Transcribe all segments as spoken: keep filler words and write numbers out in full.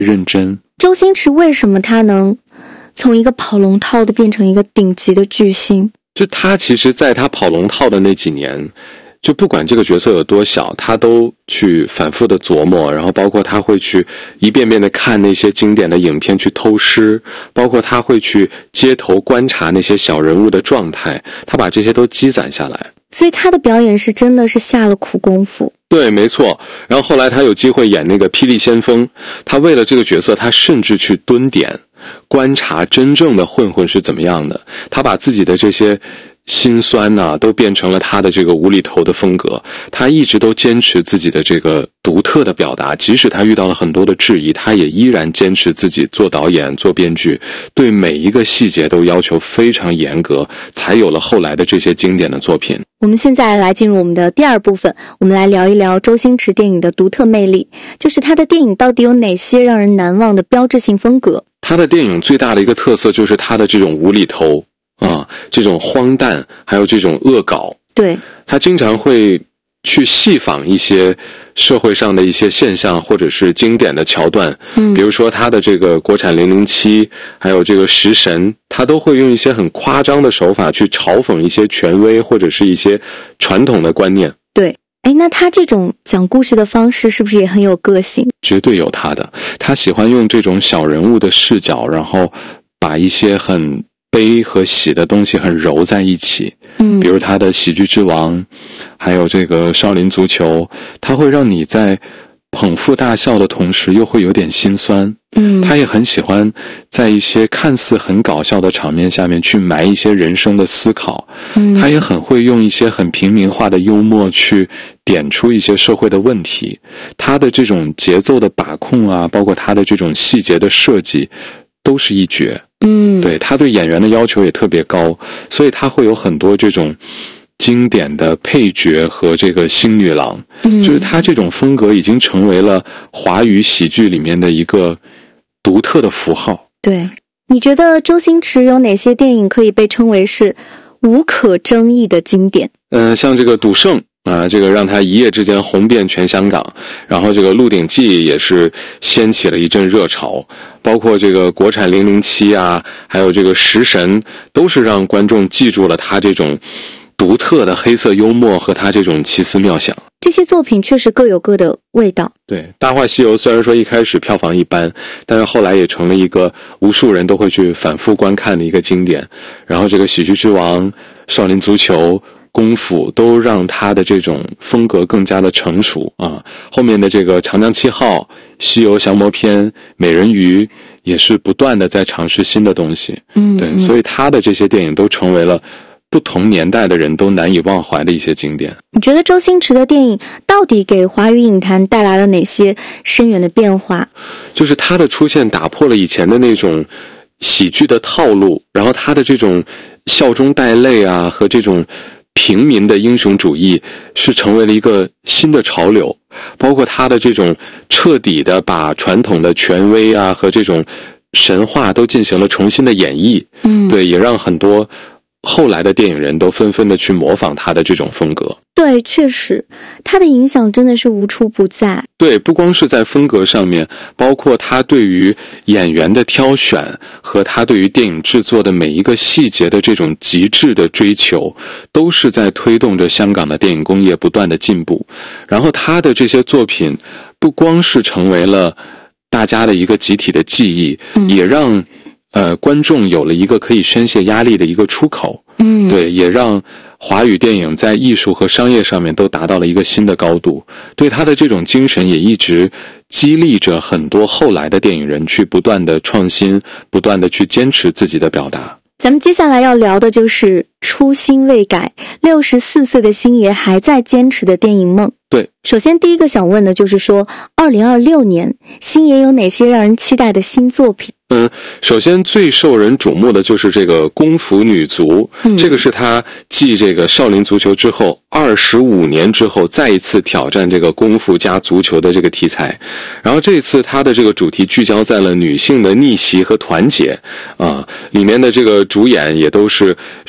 认真。 周星驰为什么他能从一个跑龙套的变成一个顶级的巨星？ 就他其实在他跑龙套的那几年，就不管这个角色有多小，他都去反复的琢磨，然后包括他会去一遍遍的看那些经典的影片去偷师，包括他会去街头观察那些小人物的状态，他把这些都积攒下来。 所以他的表演是真的是下了苦功夫。 对，没错。然后后来他有机会演那个霹雳先锋，他为了这个角色，他甚至去蹲点观察真正的混混是怎么样的，他把自己的这些心酸呐、啊，都变成了他的这个无厘头的风格。他一直都坚持自己的这个独特的表达，即使他遇到了很多的质疑，他也依然坚持自己做导演做编剧，对每一个细节都要求非常严格，才有了后来的这些经典的作品。 我们现在来进入我们的第二部分，我们来聊一聊周星驰电影的独特魅力，就是他的电影到底有哪些让人难忘的标志性风格。 他的电影最大的一个特色就是他的这种无厘头啊，这种荒诞，还有这种恶搞。 对， 他经常会去细仿一些社会上的一些现象，或者是经典的桥段。嗯，比如说他的这个国产零零七，还有这个食神，他都会用一些很夸张的手法去嘲讽一些权威或者是一些传统的观念。 对，哎，那他这种讲故事的方式是不是也很有个性？ 绝对有他的，他喜欢用这种小人物的视角，然后把一些很悲和喜的东西很揉在一起。嗯，比如他的喜剧之王，还有这个少林足球，他会让你在捧腹大笑的同时又会有点心酸。嗯，他也很喜欢在一些看似很搞笑的场面下面去埋一些人生的思考。嗯，他也很会用一些很平民化的幽默去点出一些社会的问题。他的这种节奏的把控啊，包括他的这种细节的设计都是一绝。嗯，对，他对演员的要求也特别高，所以他会有很多这种经典的配角和这个星女郎。嗯，就是他这种风格已经成为了华语喜剧里面的一个独特的符号。 对，你觉得周星驰有哪些电影可以被称为是无可争议的经典？ 嗯、呃，像这个赌圣啊，这个让他一夜之间红遍全香港，然后这个《鹿鼎记》也是掀起了一阵热潮，包括这个国产零零七啊，还有这个食神，都是让观众记住了他这种独特的黑色幽默和他这种奇思妙想。 这些作品确实各有各的味道。 对，《大话西游》虽然说一开始票房一般，但是后来也成了一个无数人都会去反复观看的一个经典。然后这个喜剧之王、少林足球、功夫都让他的这种风格更加的成熟啊。后面的这个长江七号、西游降魔篇、美人鱼也是不断的在尝试新的东西。嗯，对，所以他的这些电影都成为了不同年代的人都难以忘怀的一些经典。 你觉得周星驰的电影到底给华语影坛带来了哪些深远的变化？ 就是他的出现打破了以前的那种喜剧的套路，然后他的这种笑中带泪啊和这种平民的英雄主义是成为了一个新的潮流，包括他的这种彻底的把传统的权威啊和这种神话都进行了重新的演绎。嗯，对，也让很多后来的电影人都纷纷的去模仿他的这种风格。 对，确实他的影响真的是无处不在。 对，不光是在风格上面，包括他对于演员的挑选和他对于电影制作的每一个细节的这种极致的追求，都是在推动着香港的电影工业不断的进步。然后他的这些作品不光是成为了大家的一个集体的记忆，嗯、也让呃观众有了一个可以宣泄压力的一个出口。嗯，对，也让华语电影在艺术和商业上面都达到了一个新的高度。对他的这种精神也一直激励着很多后来的电影人去不断的创新，不断的去坚持自己的表达。 咱们接下来要聊的就是初心未改，六十四岁的星爷还在坚持的电影梦。 对， 首先第一个想问的就是说二零二六年星爷有哪些让人期待的新作品？ 嗯，首先最受人瞩目的就是这个功夫女足。嗯，这个是他继这个少林足球之后二十五年之后再一次挑战这个功夫加足球的这个题材。然后这次他的这个主题聚焦在了女性的逆袭和团结啊，里面的这个主演也都是实力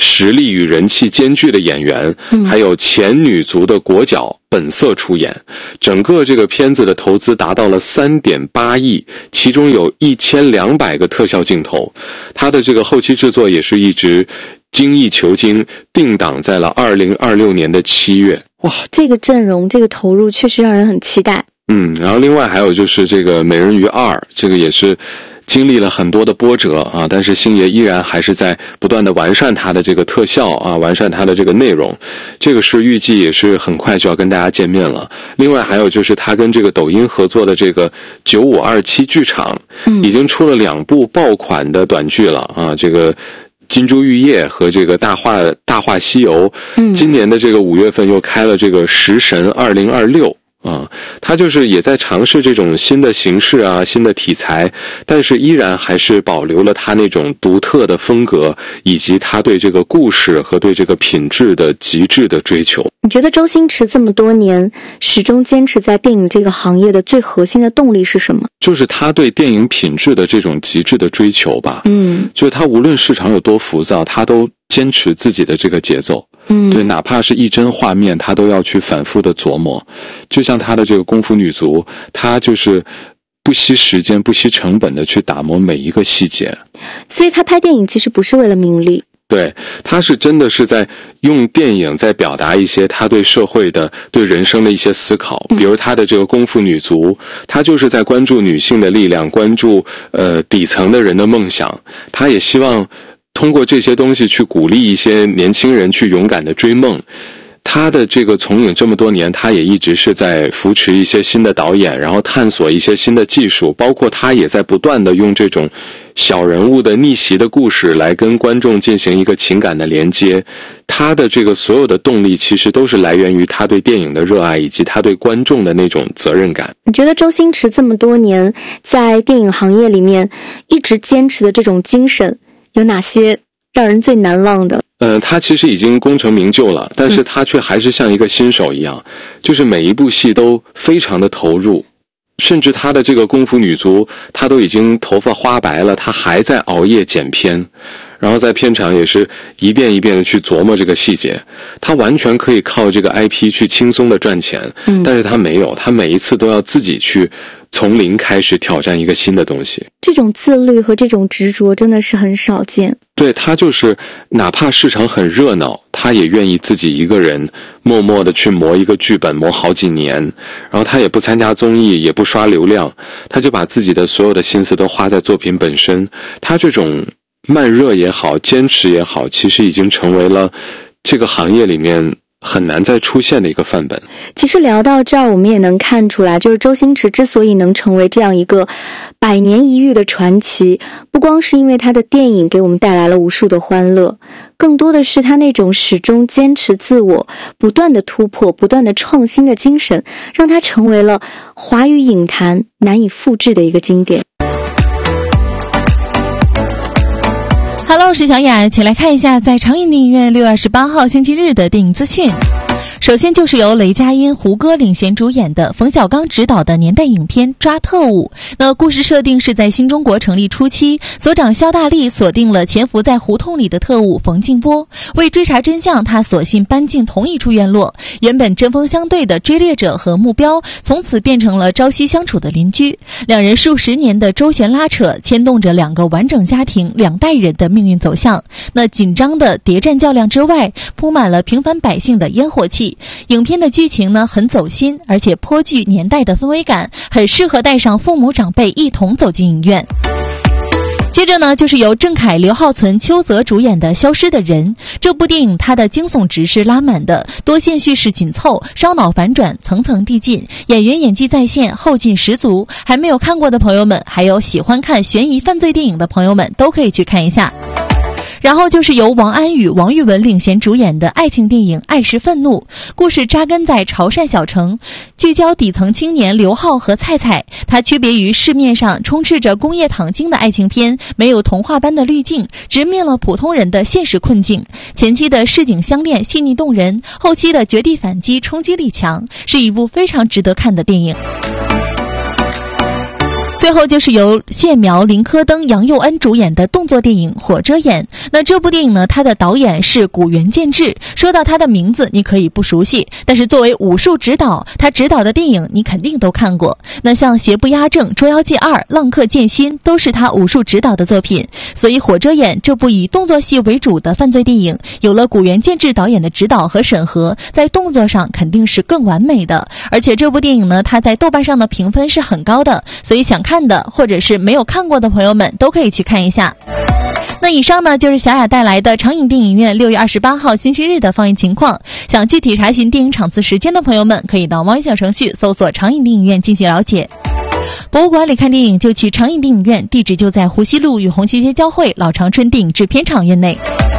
力与人气兼具的演员，嗯、还有前女足的国脚本色出演。整个这个片子的投资达到了 三点八亿，其中有一千两百个特效镜头。它的这个后期制作也是一直精益求精，定档在了二零二六年的七月。 哇，这个阵容，这个投入确实让人很期待。 嗯，然后另外还有就是这个美人鱼二，这个也是经历了很多的波折啊，但是星爷依然还是在不断的完善它的这个特效啊，完善它的这个内容。这个是预计也是很快就要跟大家见面了。另外还有就是他跟这个抖音合作的这个九五二七剧场，已经出了两部爆款的短剧了啊，这个金珠玉叶和这个大话大话西游。嗯，今年的这个五月份又开了这个食神二零二六。啊，他就是也在尝试这种新的形式啊，新的题材，但是依然还是保留了他那种独特的风格，以及他对这个故事和对这个品质的极致的追求。 你觉得周星驰这么多年始终坚持在电影这个行业的最核心的动力是什么？ 就是他对电影品质的这种极致的追求吧。嗯，就是他无论市场有多浮躁，他都坚持自己的这个节奏。嗯，对，哪怕是一帧画面，他都要去反复的琢磨。就像他的这个功夫女足，他就是不惜时间、不惜成本的去打磨每一个细节。 所以他拍电影其实不是为了名利。 对，他是真的是在用电影在表达一些他对社会的、对人生的一些思考。比如他的这个功夫女足，他就是在关注女性的力量，关注呃底层的人的梦想。他也希望通过这些东西去鼓励一些年轻人去勇敢的追梦。他的这个从影这么多年，他也一直是在扶持一些新的导演，然后探索一些新的技术，包括他也在不断的用这种小人物的逆袭的故事来跟观众进行一个情感的连接。他的这个所有的动力其实都是来源于他对电影的热爱，以及他对观众的那种责任感。 你觉得周星驰这么多年在电影行业里面一直坚持的这种精神有哪些让人最难忘的？ 呃，他其实已经功成名就了，但是他却还是像一个新手一样，就是每一部戏都非常的投入，甚至他的这个功夫女足，他都已经头发花白了，他还在熬夜剪片，然后在片场也是一遍一遍的去琢磨这个细节。他完全可以靠这个 I P 去轻松的赚钱，嗯，但是他没有，他每一次都要自己去从零开始挑战一个新的东西。 这种自律和这种执着真的是很少见。 对，他就是哪怕市场很热闹，他也愿意自己一个人默默的去磨一个剧本，磨好几年。然后他也不参加综艺，也不刷流量，他就把自己的所有的心思都花在作品本身。他这种慢热也好，坚持也好，其实已经成为了这个行业里面很难再出现的一个范本。 其实聊到这儿，我们也能看出来，就是周星驰之所以能成为这样一个百年一遇的传奇，不光是因为他的电影给我们带来了无数的欢乐，更多的是他那种始终坚持自我、不断的突破、不断的创新的精神，让他成为了华语影坛难以复制的一个经典。 Hello， 我是小雅，一起来看一下在长影电影院六月二十八号星期日的电影资讯。首先就是由雷佳音、胡歌领衔主演的冯小刚执导的年代影片《抓特务》。那故事设定是在新中国成立初期，所长肖大力锁定了潜伏在胡同里的特务冯静波，为追查真相，他索性搬进同一处院落。原本针锋相对的追猎者和目标，从此变成了朝夕相处的邻居。两人数十年的周旋拉扯，牵动着两个完整家庭、两代人的命运走向。那紧张的谍战较量之外，铺满了平凡百姓的烟火气。影片的剧情呢很走心，而且颇具年代的氛围感，很适合带上父母长辈一同走进影院。接着呢，就是由郑恺、刘浩存、邱泽主演的《消失的人》。这部电影它的惊悚值是拉满的，多线叙事紧凑，烧脑反转层层递进，演员演技在线，后劲十足。还没有看过的朋友们，还有喜欢看悬疑犯罪电影的朋友们，都可以去看一下。然后就是由王安宇、王玉雯领衔主演的爱情电影《爱是愤怒》，故事扎根在潮汕小城，聚焦底层青年刘浩和菜菜。它区别于市面上充斥着工业糖精的爱情片，没有童话般的滤镜，直面了普通人的现实困境。前期的市井相恋细腻动人，后期的绝地反击冲击力强，是一部非常值得看的电影。 最后就是由谢苗、林科登、杨佑恩主演的动作电影《火遮眼》。那这部电影呢，它的导演是古原健治。说到他的名字，你可以不熟悉，但是作为武术指导，他指导的电影你肯定都看过。那像《邪不压正》《捉妖记二》《浪客剑心》都是他武术指导的作品。所以《火遮眼》这部以动作戏为主的犯罪电影，有了古原健治导演的指导和审核，在动作上肯定是更完美的。而且这部电影呢，它在豆瓣上的评分是很高的，所以想看的或者是没有看过的朋友们都可以去看一下。那以上呢就是小雅带来的长影电影院六月二十八号星期日的放映情况。想具体查询电影场次时间的朋友们，可以到网易小程序搜索长影电影院进行了解。博物馆里看电影就去长影电影院，地址就在湖西路与红旗街交汇老长春电影制片厂院内。